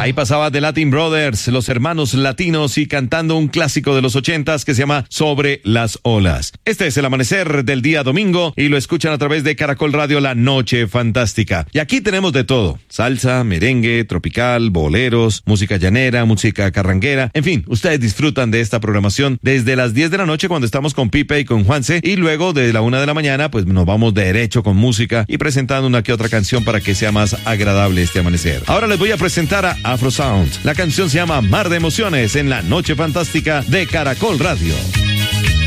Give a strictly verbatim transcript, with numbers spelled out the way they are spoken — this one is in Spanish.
Ahí pasaba The Latin Brothers, los hermanos latinos, y cantando un clásico de los ochentas que se llama Sobre las Olas. Este es el amanecer del día domingo y lo escuchan a través de Caracol Radio, La Noche Fantástica. Y aquí tenemos de todo: salsa, merengue, tropical, boleros, música llanera, música carranguera. En fin, ustedes disfrutan de esta programación desde las diez de la noche cuando estamos con Pipe y con Juanse, y luego de la una de la mañana pues nos vamos derecho con música y presentando una que otra canción para que sea más agradable este amanecer. Ahora les voy a presentar a Afro Sound. La canción se llama Mar de Emociones en La Noche Fantástica de Caracol Radio.